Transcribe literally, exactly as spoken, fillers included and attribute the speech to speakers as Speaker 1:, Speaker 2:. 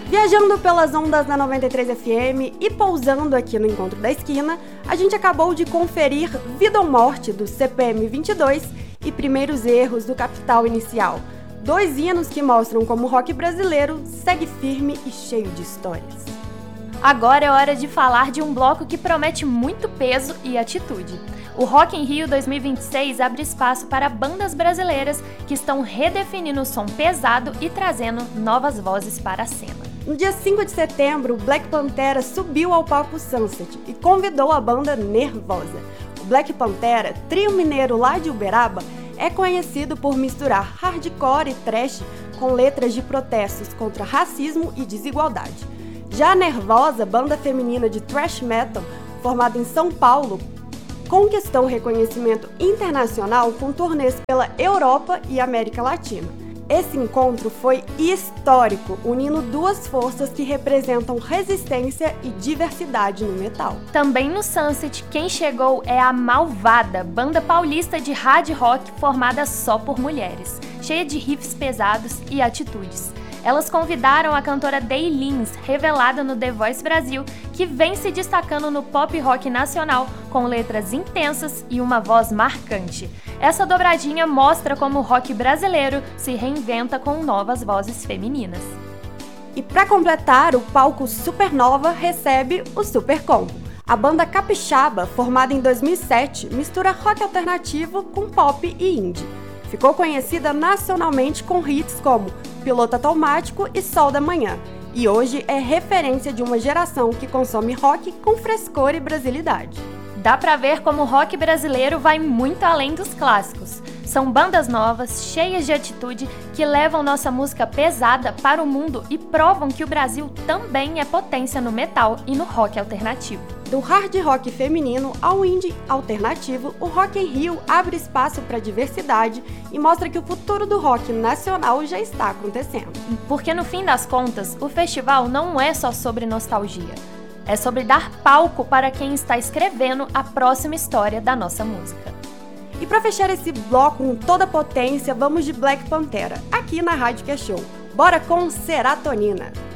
Speaker 1: Viajando pelas ondas da noventa e três F M e pousando aqui no Encontro da Esquina, a gente acabou de conferir Vida ou Morte, do C P M vinte e dois, e Primeiros Erros, do Capital Inicial. Dois hinos que mostram como o rock brasileiro segue firme e cheio de histórias.
Speaker 2: Agora é hora de falar de um bloco que promete muito peso e atitude. O Rock in Rio dois mil e vinte e seis abre espaço para bandas brasileiras que estão redefinindo o som pesado e trazendo novas vozes para a cena.
Speaker 1: No dia cinco de setembro, Black Pantera subiu ao palco Sunset e convidou a banda Nervosa. O Black Pantera, trio mineiro lá de Uberaba, é conhecido por misturar hardcore e thrash com letras de protestos contra racismo e desigualdade. Já a Nervosa, banda feminina de thrash metal, formada em São Paulo, conquistou reconhecimento internacional com turnês pela Europa e América Latina. Esse encontro foi histórico, unindo duas forças que representam resistência e diversidade no metal.
Speaker 2: Também no Sunset, quem chegou é a Malvada, banda paulista de hard rock formada só por mulheres, cheia de riffs pesados e atitudes. Elas convidaram a cantora Day Lins, revelada no The Voice Brasil, que vem se destacando no pop rock nacional com letras intensas e uma voz marcante. Essa dobradinha mostra como o rock brasileiro se reinventa com novas vozes femininas.
Speaker 1: E para completar, o palco Supernova recebe o Super Combo. A banda capixaba, formada em dois mil e sete, mistura rock alternativo com pop e indie. Ficou conhecida nacionalmente com hits como Piloto Automático e Sol da Manhã, e hoje é referência de uma geração que consome rock com frescor e brasilidade.
Speaker 2: Dá pra ver como o rock brasileiro vai muito além dos clássicos. São bandas novas, cheias de atitude, que levam nossa música pesada para o mundo e provam que o Brasil também é potência no metal e no rock alternativo.
Speaker 1: Do hard rock feminino ao indie alternativo, o Rock in Rio abre espaço para diversidade e mostra que o futuro do rock nacional já está acontecendo.
Speaker 2: Porque no fim das contas, o festival não é só sobre nostalgia. É sobre dar palco para quem está escrevendo a próxima história da nossa música.
Speaker 1: E para fechar esse bloco com toda a potência, vamos de Black Pantera, aqui na Rádio Que é Show. Bora com Serotonina!